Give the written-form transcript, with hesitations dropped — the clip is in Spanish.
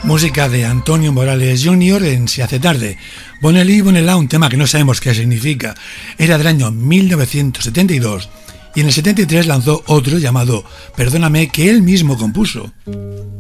Música de Antonio Morales Jr. en Se hace tarde. Bonelli Bonelà, un tema que no sabemos qué significa. Era del año 1972 y en el 73 lanzó otro llamado Perdóname, que él mismo compuso.